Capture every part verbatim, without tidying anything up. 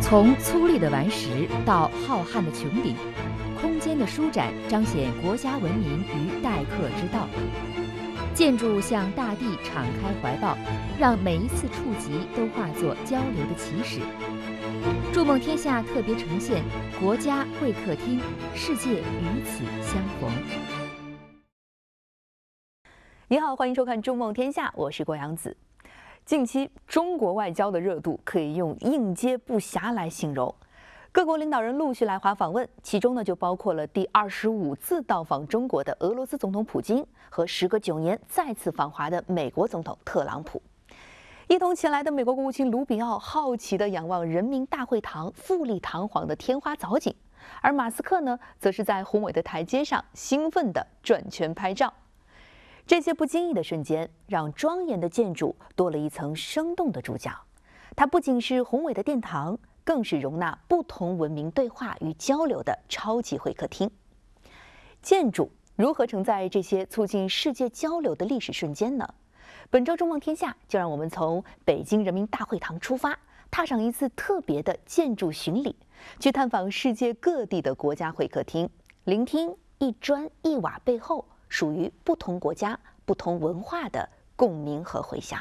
从粗粝的顽石到浩瀚的穹顶，空间的舒展彰显国家文明与待客之道。建筑向大地敞开怀抱，让每一次触及都化作交流的起始。筑梦天下特别呈现国家会客厅，世界与此相逢。 你好，欢迎收看《筑梦天下》，我是郭阳子。近期中国外交的热度可以用应接不暇来形容，各国领导人陆续来华访问，其中呢就包括了第二十五次到访中国的俄罗斯总统普京和时隔九年再次访华的美国总统特朗普。一同前来的美国国务卿卢比奥好奇地仰望人民大会堂富丽堂皇的天花藻井，而马斯克呢，则是在宏伟的台阶上兴奋地转圈拍照。这些不经意的瞬间，让庄严的建筑多了一层生动的主角。它不仅是宏伟的殿堂，更是容纳不同文明对话与交流的超级会客厅。建筑如何承载这些促进世界交流的历史瞬间呢？本周《筑梦天下》就让我们从北京人民大会堂出发，踏上一次特别的建筑巡礼，去探访世界各地的国家会客厅，聆听一砖一瓦背后属于不同国家、不同文化的共鸣和回响。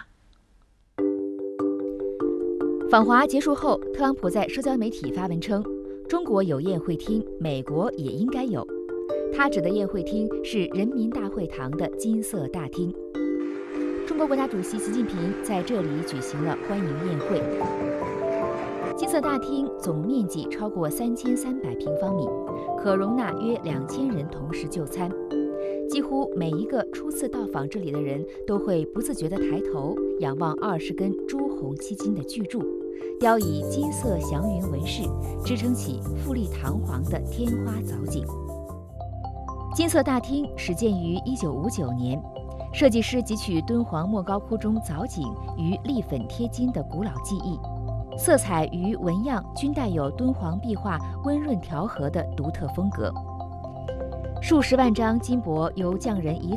访华结束后，特朗普在社交媒体发文称：“中国有宴会厅，美国也应该有。”他指的宴会厅是人民大会堂的金色大厅。中国国家主席习近平在这里举行了欢迎宴会。金色大厅总面积超过三千三百平方米，可容纳约两千人同时就餐。几乎每一个初次到访这里的人都会不自觉地抬头仰望二十根朱红漆金的巨柱，雕以金色祥云纹饰，支撑起富丽堂皇的天花藻井。金色大厅始建于一九五九年，设计师汲取敦煌莫高窟中藻井与立粉贴金的古老技艺，色彩与纹样均带有敦煌壁画温润调和的独特风格。数十万张金箔由匠人一